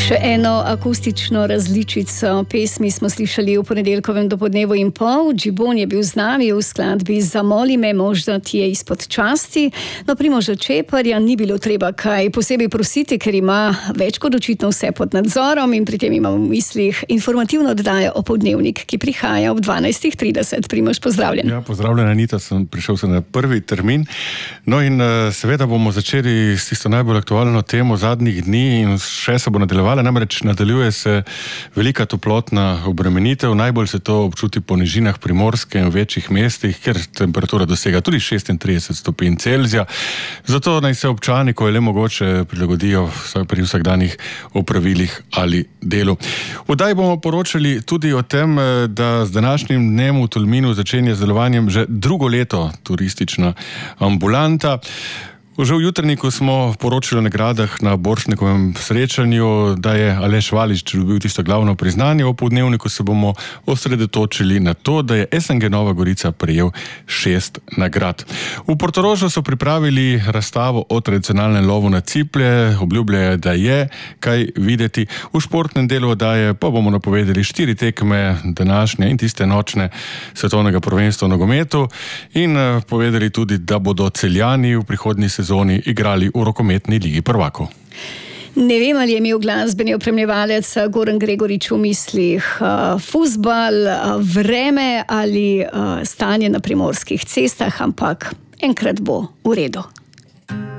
Še eno akustično različico pesmi smo slišali v ponedeljkovem dopoldnevu in pol. Džibon je bil z nami v skladbi Zamoli me, možda ti je izpod časti. No, Primoža Čeparja ni bilo treba kaj posebej prositi, ker ima več kot očitno vse pod nadzorom in pri tem imam v mislih informativno oddajo Opoldnevnik, ki prihaja ob 12:30. Primož, pozdravljen. Ja, pozdravljen, Anita, prišel sem na prvi termin. No in seveda bomo začeli s tisto najbolj aktualno temo zadnjih dni in še se bo nadaljevala, namreč nadaljuje se velika toplotna obremenitev, najbolj se to občuti po nižinah Primorske in v večjih mestih, kjer temperatura dosega tudi 36 stopinj Celzija. Zato naj se občani, ko je le mogoče, prilagodijo pri vsakdanjih opravilih ali delu. V oddaji bomo poročali tudi o tem, da z današnjim dnem v Tolminu začenja z delovanjem že drugo leto turistična ambulanta. Že v Jutrniku smo poročali o nagradah na Borštnikovem srečanju, da je Aleš Valič dobil tisto glavno priznanje. V Opoldnevniku se bomo osredotočili na to, da je SNG Nova Gorica prejel 6 nagrad. V Portorožu so pripravili razstavo o tradicionalnem lovu na ciplje, obljubljajo, da je kaj videti. V športnem delu oddaje pa bomo napovedali 4 tekme današnje in tiste nočne svetovnega prvenstva v nogometu in povedali tudi, da bodo Celjani v prihodnji sezoni igrali v rokometni ligi prvakov. Ne vem, ali je imel glasbeni opremljevalec Goran Gregorič v mislih fuzbal, vreme ali stanje na primorskih cestah, ampak enkrat bo v redu.